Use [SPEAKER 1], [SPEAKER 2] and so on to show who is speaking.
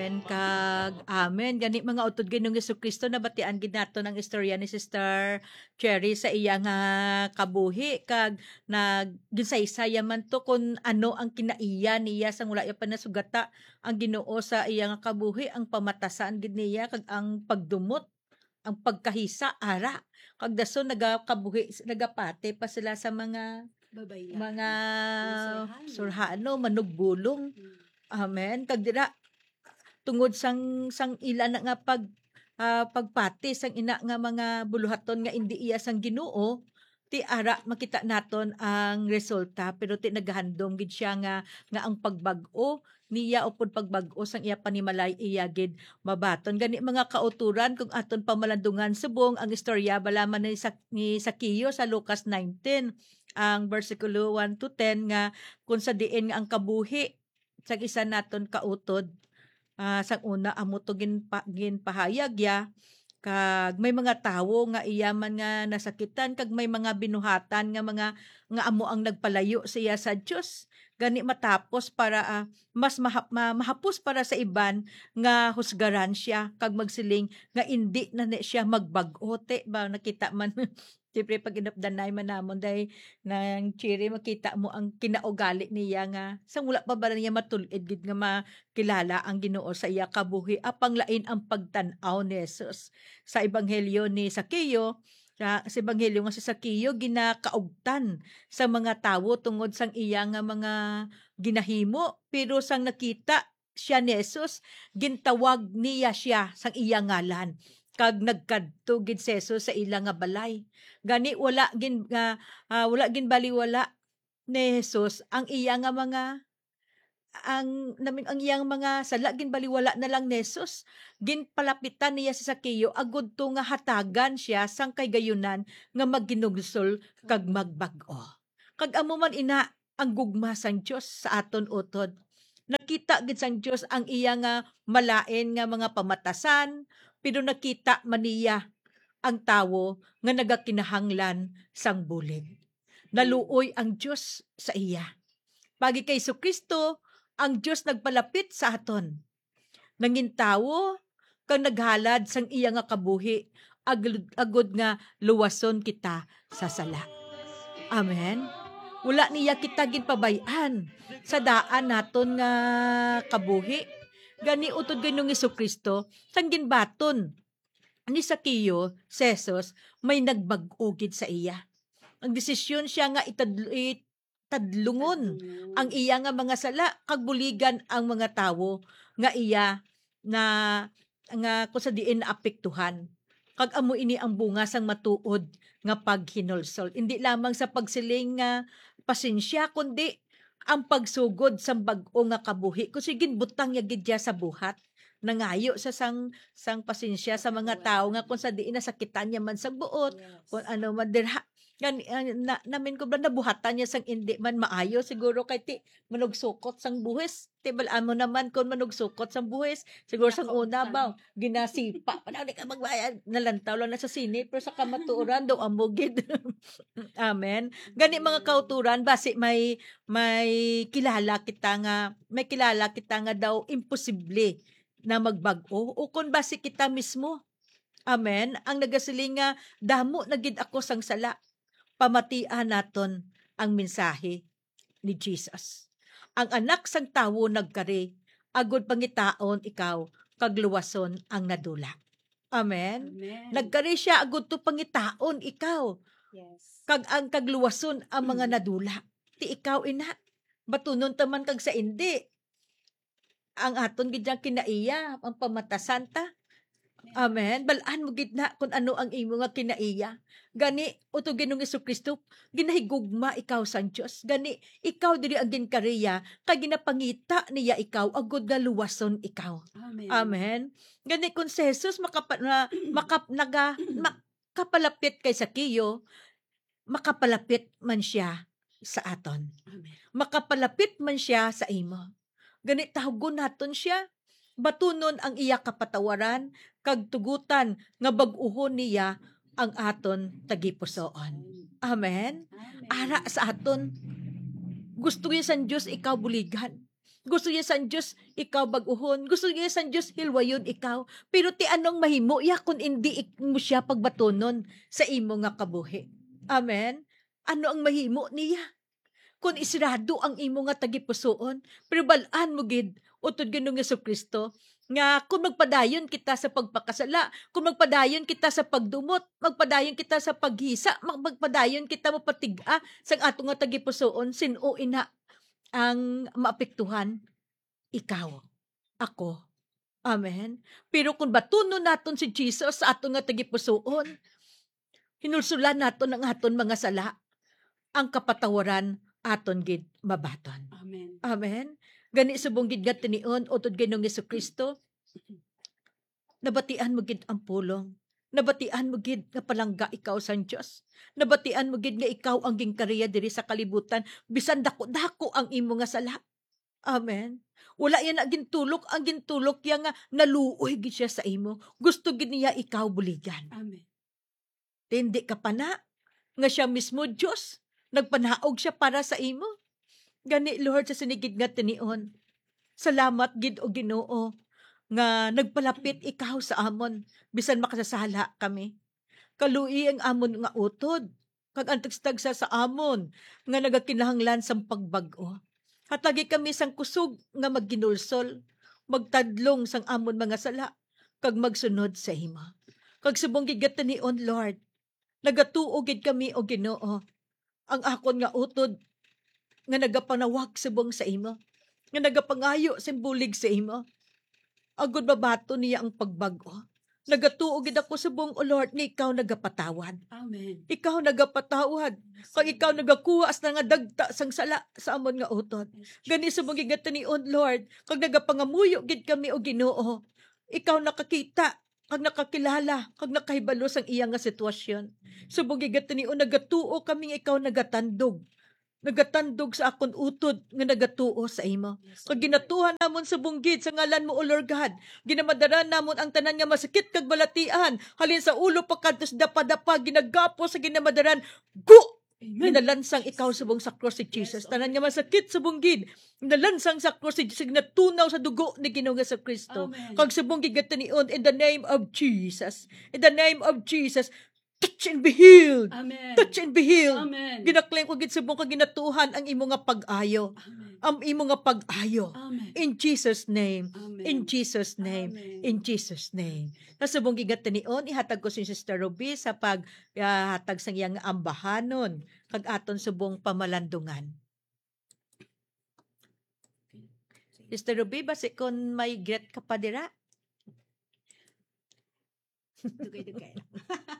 [SPEAKER 1] Kag amen gani mga utod Ginoong Jesucristo nabatian gid nato ng istorya ni Sister Cherry sa iya nga kabuhi kag naggisaysaya man to kung ano ang kinaiya niya sang wala pa nasugata ang Ginoo sa iya nga kabuhi ang pamatasan gid niya kag ang pagdumot ang pagkahisa ara kag dason nagakabuhi nagapate pa sila sa mga surhano manugbulong. Amen kag dira tungod sang ila na nga pagpati sang ina nga mga buluhaton nga indi iya sang Ginoo ti ara makita naton ang resulta pero ti nagahandom gid siya nga ang pagbag-o niya upod pagbag-o sang iya panimalay iya gid mabaton gani mga kauturan kung aton pamalandungan subong ang istorya balaman ni Sakio sa Lucas 19 ang bersikulo 1 to 10 nga kung sa diin nga ang kabuhi sa isa naton kautod. Sang una amo to ginpahayag ya kag may mga tawo nga iya man nga nasakitan kag may mga binuhatan nga amo ang nagpalayo siya sa Dios gani matapos para mas mahapos para sa iban nga husgaran siya kag magsiling nga indi na siya magbag-o te ba nakita man siyempre pag inapdanay man namon day nang chiri makita mo ang kinaugali niya nga sang wala pa ba niya matulid gid nga kilala ang Ginoo sa iya kabuhi apang lain ang pagtan-aw ni Jesus sa ebanghelyo ni Sakeo sa ebanghelyo nga si Sakeo ginakaugtan sa mga tawo tungod sang iya nga mga ginahimo pero sang nakita siya ni Jesus gintawag niya siya sang iya ngalan kag nagkadto gid si Jesus sa ila nga balay gani wala gin baliwala ni Jesus ang iya nga mga ang iyang mga sala ginbaliwala na lang ni Jesus ginpalapitan niya si Sakeo agud to nga hatagan siya sang kay gayunan nga magginugsol kag magbag-o kag amo man ina ang gugma sang Dios sa aton utod nakita gid sang Dios ang iya nga malain nga mga pamatasan pero nakita man niya ang tawo nga nagakinahanglan sang bulig naluoy ang Dios sa iya pagi kay Jesucristo ang Dios nagpalapit sa aton. Nangintawo kang naghalad sang iya nga kabuhi agud nga luwason kita sa sala. Amen. Wala niya kita ginpabay-an sa daan naton nga kabuhi. Gani utod Ginoong Jesucristo sang ginbaton ni Sakeo, Jesus, may nagbag-o gid sa iya. Ang desisyon siya nga tadlungon ang iya nga mga sala kag buligan ang mga tawo nga iya nga kung sa diin naapektuhan kag amo ini ang bunga sang matuod nga paghinulsol hindi lamang sa pagsiling nga pasensya kundi ang pagsugod sang bag-o nga kabuhi kun sigin butang ya gid sa buhat nangayo sa sang pasensya sa mga tawo nga kung sa diin nasakitan niya man sa buot kung ano man dirha namin ko ba nabuhatan niya sang indi man maayo siguro kay ti manugsukot sang buhis ti balaan mo naman kung manugsukot sang buhis siguro sang una ba ginasipa pa ka magbayad nalantaw lang na sa sine pero sa kamatuoran daw amugid amen gani mga kauturan basi may kilala kita nga daw imposible na magbag-o o kung basi kita mismo amen ang nagasiling nga damo na gid ako sang sala pamatian naton ang mensahe ni Jesus. Ang anak sang tawo nagkari, agud pangitaon ikaw, kagluwason ang nadula. Amen? Nagkari siya agud to pangitaon ikaw.
[SPEAKER 2] Yes.
[SPEAKER 1] Kag ang kagluwason ang mga nadula. Ti ikaw ina, batunon taman kag sa indi. Ang aton gidyang kinaiya, ang pamatasan ta. Amen. Balaan mo gid na kung ano ang imo nga kinaiya. Gani uto Ginoong Jesucristo, ginahigugma ikaw sang Dios. Gani ikaw diri ang ginkariya kay ginapangita niya ikaw agud nga luwason ikaw.
[SPEAKER 2] Amen.
[SPEAKER 1] Amen. Gani kung si Jesus makapalapit kay Sakeo, makapalapit man siya sa aton.
[SPEAKER 2] Amen.
[SPEAKER 1] Makapalapit man siya sa imo. Gani tahugon naton siya. Batunon ang iya kapatawaran kag tugutan nga bag-uhon niya ang aton tagipusoon. Amen.
[SPEAKER 2] Amen.
[SPEAKER 1] Ara sa aton gusto niya sa Dios ikaw buligan. Gusto niya sa Diyos, ikaw baguhon. Gusto niya sa Diyos, hilwayon ikaw. Pero ti anong mahimo, ya kung hindi mo siya pagbatonon sa imo nga kabuhi. Amen? Ano ang mahimo niya? Kung isirado ang imo nga tagipusoon, pero balaan mo gid, utod Ginoong Jesucristo, nga kung magpadayon kita sa pagpakasala, kung magpadayon kita sa pagdumot, magpadayon kita sa paghisa, magpadayon kita mapatiga sa ato nga tagipusoon, sino ina ang maapektuhan? Ikaw, ako. Amen? Pero kung batunon naton si Jesus sa ato nga tagipusoon, hinulsulan naton ang aton mga sala, ang kapatawaran aton gid mabaton.
[SPEAKER 2] Amen.
[SPEAKER 1] Amen? Gani subong gid nga tinion utod Ginoong Jesucristo, nabatian mo gid ang pulong. Nabatian mo gid nga palangga ikaw sa Dios. Nabatian mo gid nga ikaw ang gingkariya diri sa kalibutan, bisan dako-dako ang imo nga sala. Amen. Wala yan na gintulok, ang gintulok yan nga naluoy gid siya sa imo. Gusto gid niya ikaw buligan.
[SPEAKER 2] Amen.
[SPEAKER 1] Hindi ka pa na, nga siya mismo Diyos. Nagpanaog siya para sa imo. Gani Lord sa sinigid nga tinion. Salamat gid o Ginoo nga nagpalapit ikaw sa amon bisan makasasala kami. Kaluoy ang amon nga utod kag antagstagsa sa amon nga nagakinahanglan sang pagbag-o. Hatagi kami sang kusog nga magginulsol, magtadlong sang amon mga sala kag magsunod sa imo. Kag subong gid tinion Lord, nagatuo gid kami o Ginoo. Ang akon nga utod nga nagapanawag subong sa imo, nga nagapangayo simbulig sa imo. Agud mabato niya ang pagbago. Nagatuo gid ako subong o Lord nga ikaw nagapatawad.
[SPEAKER 2] Amen.
[SPEAKER 1] Ikaw nagapatawad. Kag ikaw nagakuha as nga dagta sang sala sa amon nga utod. Gani subong gid tinion Lord, kag nagapangamuyo gid kami o Ginoo. Ikaw nakakita, kag nakakilala, kag nakahibalo sang iyang nga sitwasyon. Subong gid tinion nagatuo kami nga ikaw nagatandog. Nagatandog sa akon utod nga nagatuo sa imo. Kag ginatuhan namon sa bunggid sa ngalan mo, O Lord God. Ginamadaran namon ang tanan nga masakit kag balatian. Halin sa ulo pagkantos dapa-dapa ginagapo sa ginamadaran. Go!
[SPEAKER 2] Amen.
[SPEAKER 1] Ginalansang ikaw subong sa cross si Jesus. Tanan nga masakit sa bunggid. Ginalansang sa cross si Jesus. Natunaw sa dugo ni Ginoong Jesucristo.
[SPEAKER 2] Amen.
[SPEAKER 1] Kag sa bunggid gatanion in the name of Jesus. In the name of Jesus. Touch and be healed.
[SPEAKER 2] Amen.
[SPEAKER 1] Touch and be healed.
[SPEAKER 2] Amen.
[SPEAKER 1] Ginaklaim ko gid subong kag ginatuhan ang imo nga pag-ayo.
[SPEAKER 2] Amen.
[SPEAKER 1] Ang imo nga pag-ayo.
[SPEAKER 2] Amen.
[SPEAKER 1] In Jesus name.
[SPEAKER 2] Amen.
[SPEAKER 1] In Jesus name.
[SPEAKER 2] Amen.
[SPEAKER 1] In Jesus name. Nasubong gigat tanion ihatag ko si Sister Ruby sa paghatag sang iyang ambahanon kag aton subong pamalandungan. Sister Ruby, basi kon may great ka pa dira?
[SPEAKER 2] Dugay-dugay.